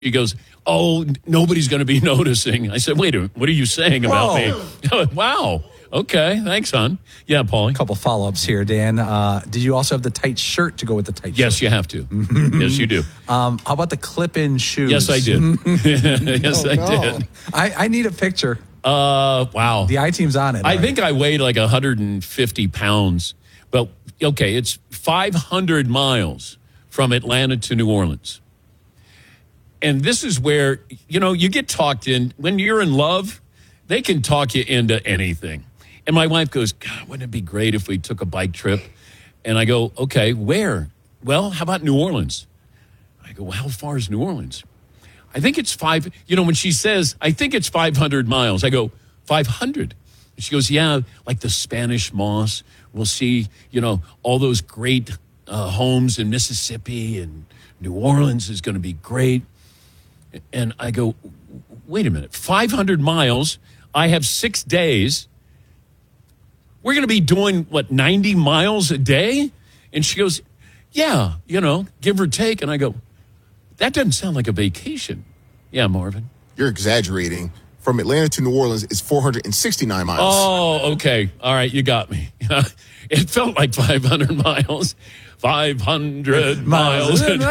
He goes, "Oh, nobody's going to be noticing." I said, "Wait a minute, what are you saying about me?" Wow. Okay, thanks, hon. Yeah, Paulie. A couple follow-ups here, Dan. Did you also have the tight shirt to go with the tight shirt? Yes, you have to. Yes, you do. How about the clip-in shoes? Yes, I did. Yes, I did. I need a picture. Wow. The I-team's on it. I think I weighed like 150 pounds. But, okay, it's 500 miles from Atlanta to New Orleans. And this is where, you get talked in. When you're in love, they can talk you into anything. And my wife goes, "God, wouldn't it be great if we took a bike trip?" And I go, "Okay, where?" "Well, how about New Orleans?" I go, "Well, how far is New Orleans?" "I think it's when she says, "I think it's 500 miles," I go, 500? And she goes, "Yeah, like the Spanish Moss. We'll see, all those great homes in Mississippi, and New Orleans is going to be great." And I go, "Wait a minute, 500 miles. I have 6 days. We're going to be doing, 90 miles a day?" And she goes, "Yeah, give or take." And I go, "That doesn't sound like a vacation." Yeah, Marvin. You're exaggerating. From Atlanta to New Orleans is 469 miles. Oh, okay. All right, you got me. It felt like 500 miles. 500 miles. 500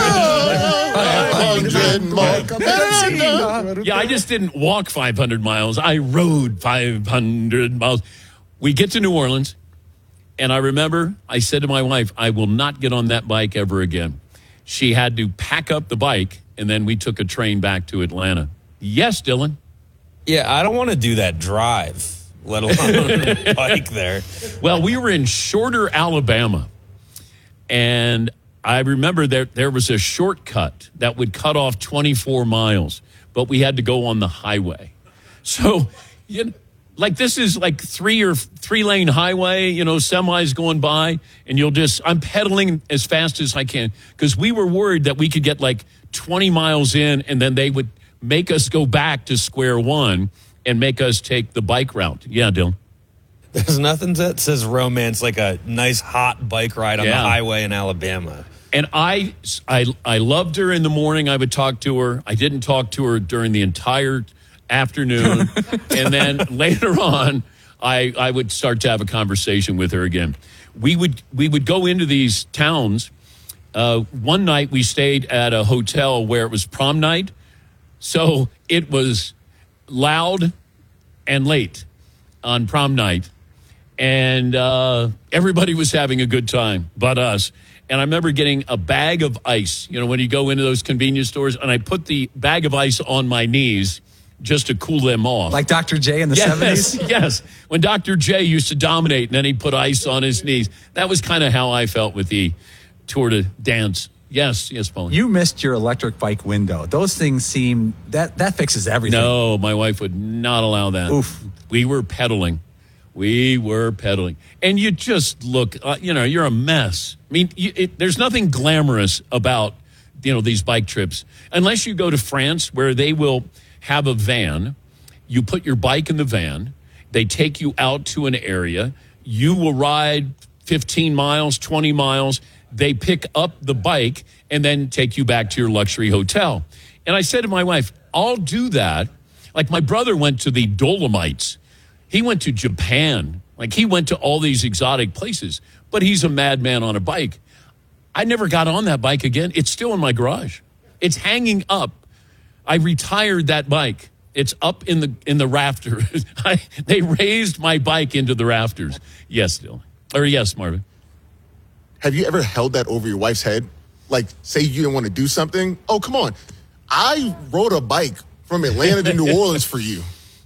miles. Yeah, I just didn't walk 500 miles. I rode 500 miles. We get to New Orleans, and I remember I said to my wife, "I will not get on that bike ever again." She had to pack up the bike, and then we took a train back to Atlanta. Yes, Dylan? Yeah, I don't want to do that drive, let alone bike there. Well, we were in Shorter, Alabama, and I remember there was a shortcut that would cut off 24 miles, but we had to go on the highway. So, this is like three-lane highway, semis going by, and I'm pedaling as fast as I can because we were worried that we could get 20 miles in, and then they would make us go back to square one and make us take the bike route. Yeah, Dylan. There's nothing that says romance like a nice hot bike ride on the highway in Alabama. And I loved her in the morning. I would talk to her. I didn't talk to her during the entire afternoon. And then later on, I would start to have a conversation with her again. We would go into these towns. One night we stayed at a hotel where it was prom night. So it was loud and late on prom night. And everybody was having a good time but us. And I remember getting a bag of ice, when you go into those convenience stores, and I put the bag of ice on my knees just to cool them off. Like Dr. J in the 70s? Yes. When Dr. J used to dominate, and then he'd put ice on his knees. That was kind of how I felt with the Tour de Dance. Yes, Paul. You missed your electric bike window. Those things seem, that fixes everything. No, my wife would not allow that. Oof. We were pedaling. And you just look, you're a mess. I mean, there's nothing glamorous about, these bike trips. Unless you go to France where they will have a van. You put your bike in the van. They take you out to an area. You will ride 15 miles, 20 miles. They pick up the bike and then take you back to your luxury hotel. And I said to my wife, I'll do that. Like my brother went to the Dolomites. He went to Japan. Like he went to all these exotic places. But he's a madman on a bike. I never got on that bike again. It's still in my garage. It's hanging up. I retired that bike. It's up in the rafters. They raised my bike into the rafters. Yes, Dylan. Or yes, Marvin. Have you ever held that over your wife's head? Like, say you didn't want to do something. Oh, come on. I rode a bike from Atlanta to New Orleans for you.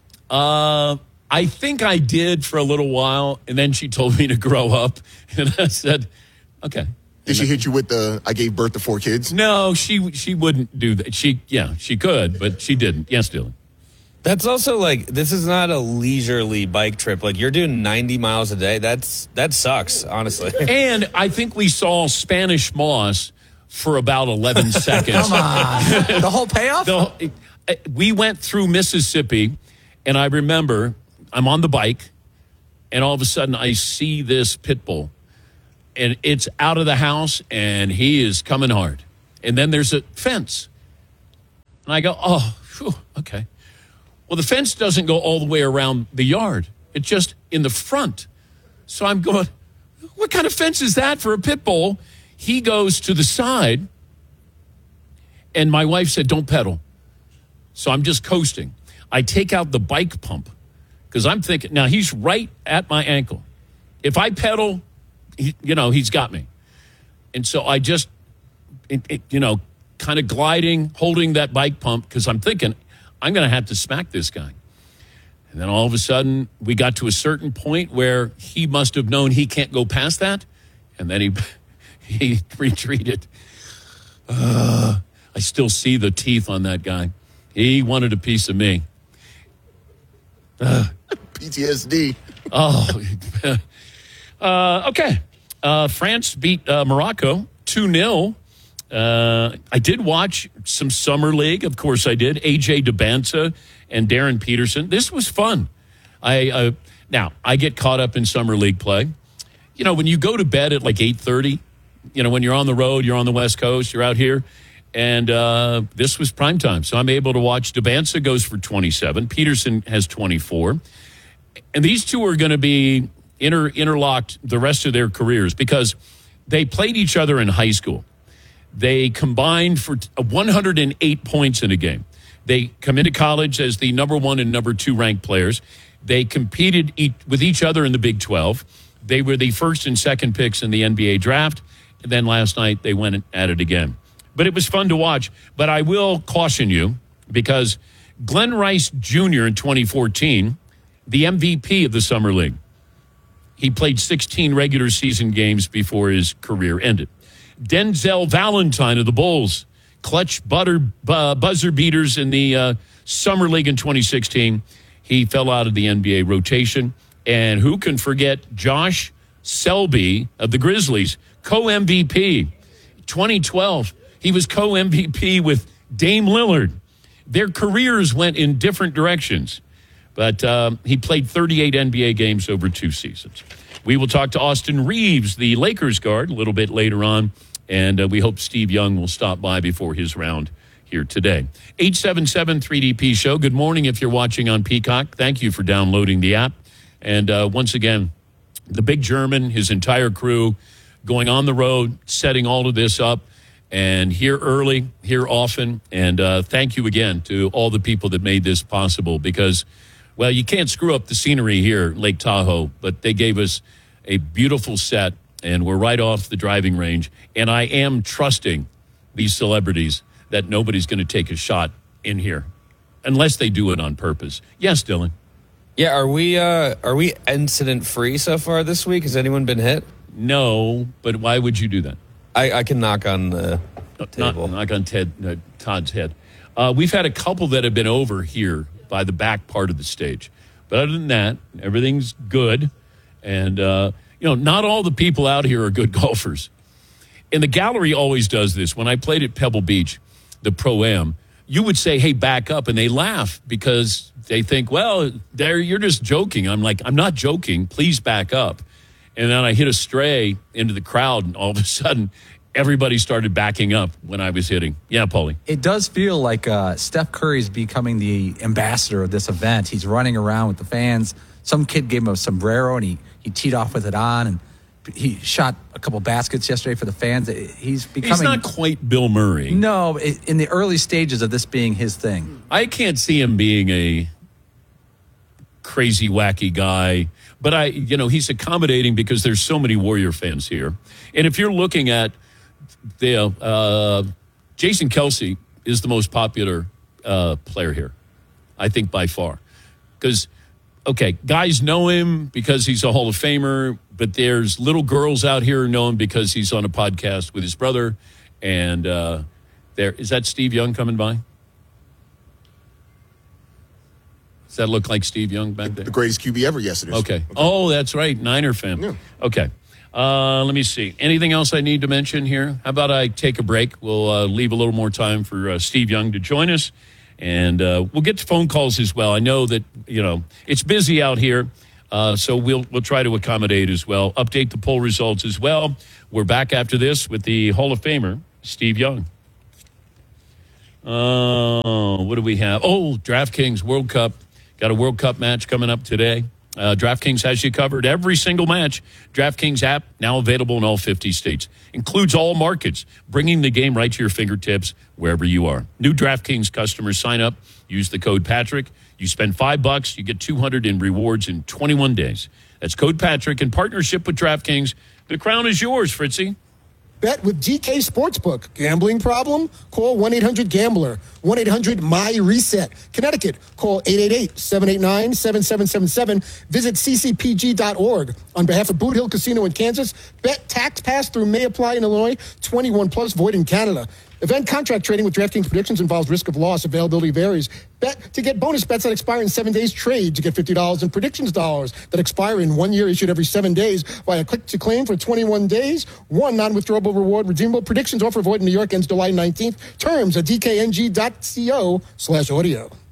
I think I did for a little while, and then she told me to grow up, and I said, okay. Did she hit you with I gave birth to 4 kids? No, she wouldn't do that. She could, but she didn't. Yes, Dylan. That's also this is not a leisurely bike trip. Like you're doing 90 miles a day. That sucks, honestly. And I think we saw Spanish Moss for about 11 seconds. Come on. The whole payoff? We went through Mississippi, and I remember I'm on the bike, and all of a sudden I see this pit bull, and it's out of the house, and he is coming hard. And then there's a fence. And I go, oh, phew, okay. Well, the fence doesn't go all the way around the yard. It's just in the front. So I'm going, what kind of fence is that for a pit bull? He goes to the side, and my wife said, don't pedal. So I'm just coasting. I take out the bike pump because I'm thinking, now he's right at my ankle. If I pedal, he's got me. And so I just, kind of gliding, holding that bike pump because I'm thinking, I'm going to have to smack this guy. And then all of a sudden, we got to a certain point where he must have known he can't go past that. And then he retreated. I still see the teeth on that guy. He wanted a piece of me. PTSD. Okay. France beat Morocco 2-0. I did watch some Summer League. Of course I did. AJ Debinsa and Darren Peterson. This was fun. Now, I get caught up in Summer League play. When you go to bed at like 8:30, when you're on the road, you're on the West Coast, you're out here, and this was prime time. So I'm able to watch. Debinsa goes for 27. Peterson has 24. And these two are going to be interlocked the rest of their careers because they played each other in high school. They combined for 108 points in a game. They come into college as the number 1 and number 2 ranked players. They competed with each other in the Big 12. They were the first and second picks in the NBA draft. And then last night they went at it again. But it was fun to watch. But I will caution you because Glenn Rice Jr. in 2014, the MVP of the Summer League, he played 16 regular season games before his career ended. Denzel Valentine of the Bulls, clutch buzzer beaters in the Summer League in 2016. He fell out of the NBA rotation. And who can forget Josh Selby of the Grizzlies, co-MVP. 2012, he was co-MVP with Dame Lillard. Their careers went in different directions. But he played 38 NBA games over 2 seasons. We will talk to Austin Reeves, the Lakers guard, a little bit later on. And we hope Steve Young will stop by before his round here today. 877-3DP Show. Good morning if you're watching on Peacock. Thank you for downloading the app. And once again, the big German, his entire crew, going on the road, setting all of this up. And here early, here often. And thank you again to all the people that made this possible because, well, you can't screw up the scenery here, Lake Tahoe, but they gave us a beautiful set, and we're right off the driving range. And I am trusting these celebrities that nobody's going to take a shot in here unless they do it on purpose. Yes, Dylan. Yeah, are we incident free so far this week? Has anyone been hit? No, but why would you do that? I can knock on the table. Knock on Todd's head. We've had a couple that have been over here by the back part of the stage. But other than that, everything's good. And, not all the people out here are good golfers. And the gallery always does this. When I played at Pebble Beach, the Pro-Am, you would say, hey, back up. And they laugh because they think, well, you're just joking. I'm like, I'm not joking. Please back up. And then I hit a stray into the crowd, and all of a sudden, everybody started backing up when I was hitting. Yeah, Paulie. It does feel like Steph Curry's becoming the ambassador of this event. He's running around with the fans. Some kid gave him a sombrero, and he teed off with it on, and he shot a couple baskets yesterday for the fans. He's not quite Bill Murray. No, in the early stages of this being his thing. I can't see him being a crazy, wacky guy. But he's accommodating because there's so many Warrior fans here. And if you're looking at Jason Kelce is the most popular player here, I think by far. Because, okay, guys know him because he's a Hall of Famer, but there's little girls out here who know him because he's on a podcast with his brother. And is that Steve Young coming by? Does that look like Steve Young back there? The greatest QB ever yesterday. Okay. Oh, that's right. Niner fan. Yeah. Okay. Let me see. Anything else I need to mention here? How about I take a break? We'll leave a little more time for Steve Young to join us. And we'll get to phone calls as well. I know that, it's busy out here. So we'll try to accommodate as well. Update the poll results as well. We're back after this with the Hall of Famer, Steve Young. What do we have? Oh, DraftKings World Cup. Got a World Cup match coming up today. DraftKings has you covered every single match. DraftKings app, now available in all 50 states. Includes all markets, bringing the game right to your fingertips wherever you are. New DraftKings customers sign up, use the code Patrick. You spend $5, you get $200 in rewards in 21 days. That's code Patrick in partnership with DraftKings. The crown is yours, Fritzy. Bet with GK Sportsbook. Gambling problem? Call 1-800-GAMBLER. 1-800-MY-RESET. Connecticut. Call 888-789-7777. Visit ccpg.org. On behalf of Boot Hill Casino in Kansas, bet tax pass through may apply in Illinois. 21 plus void in Canada. Event contract trading with DraftKings predictions involves risk of loss. Availability varies. Bet to get bonus bets that expire in 7 days. Trade to get $50 in predictions dollars that expire in 1 year, issued every 7 days via click to claim for 21 days. One non-withdrawable reward redeemable. Predictions offer void in New York ends July 19th. Terms at dkng.co/audio.